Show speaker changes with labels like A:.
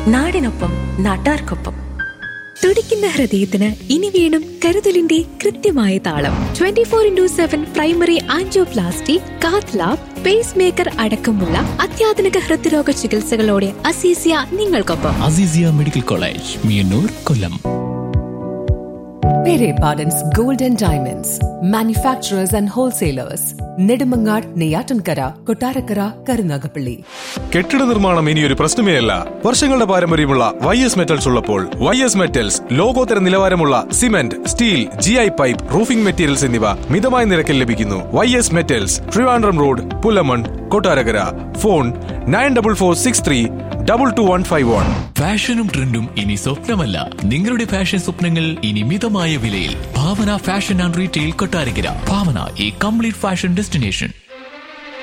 A: നാടിനൊപ്പം നാട്ടാർക്കൊപ്പം.
B: തുടിക്കുന്ന ഹൃദയത്തിന് ഇനി വീണ്ടും കരുതലിന്റെ കൃത്യമായ താളം. 24/7 primary angioplasty, cath lab, pace maker അടക്കമുള്ള അത്യാധുനിക ഹൃദ്രോഗ ചികിത്സകളോടെ അസീസിയ നിങ്ങൾക്കൊപ്പം.
C: Azeezia medical college, Meeyannoor, Kollam.
D: Pere Pardon's Gold and Diamonds, manufacturers and wholesalers. Nedumangad, Neyyattinkara, Kottarakkara, Karunagappally.
E: കെട്ടിട നിർമ്മാണം ഇനിയൊരു പ്രശ്നമേ അല്ല. വർഷങ്ങളുടെ പാരമ്പര്യമുള്ള YS മെറ്റൽസ് ഉള്ളപ്പോൾ YS മെറ്റൽസ് ലോകോത്തര നിലവാരമുള്ള cement, steel, GI pipe, roofing materials എന്നിവ മിതമായ നിരക്കിൽ ലഭിക്കുന്നു. YS metals, Trivandrum road, Pullamon, Kottarakkara. Phone 9446322151.
C: ഫാഷനും ട്രെൻഡും ഇനി സ്വപ്നമല്ല, നിങ്ങളുടെ ഫാഷൻ സ്വപ്നങ്ങൾ ഇനി മിതമായ വിലയിൽ. ഭാവന fashion and retail, Kottarakkara. Bhavana, A complete fashion destination.